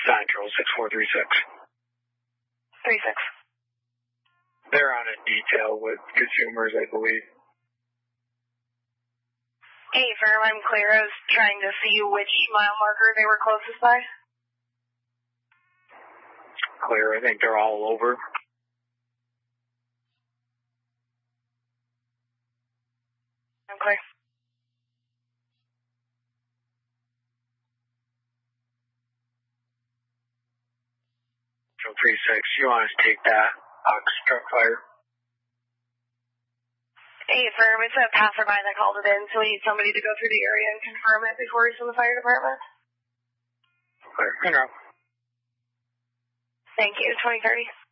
Central 6436. 36. They're on a detail with consumers, I believe. Hey, firm, I'm clear. I was trying to see which mile marker they were closest by. Clear, I think they're all over. I'm clear. Central 36, you want us to take that truck fire? Hey, firm, it's a passerby that called it in, so we need somebody to go through the area and confirm it before we send the fire department. Clear, in route. Thank you, 2030.